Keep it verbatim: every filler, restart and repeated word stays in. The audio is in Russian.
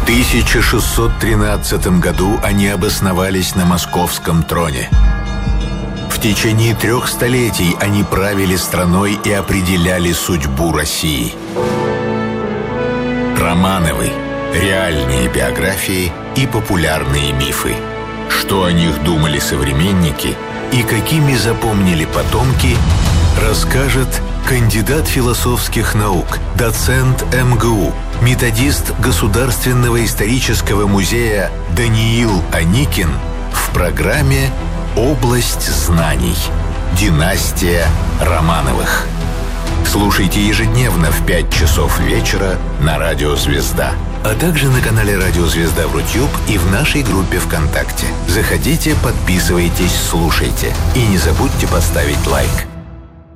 тысяча шестьсот тринадцатом году они обосновались на московском троне. В течение трех столетий они правили страной и определяли судьбу России. Романовы. Реальные биографии и популярные мифы. Что о них думали современники и какими запомнили потомки, расскажет кандидат философских наук, доцент эм гэ у, методист Государственного исторического музея Даниил Аникин в программе «Область знаний. Династия Романовых». Слушайте ежедневно в пять часов вечера на Радио Звезда, а также на канале Радио Звезда в Рутюб и в нашей группе ВКонтакте. Заходите, подписывайтесь, слушайте. И не забудьте поставить лайк.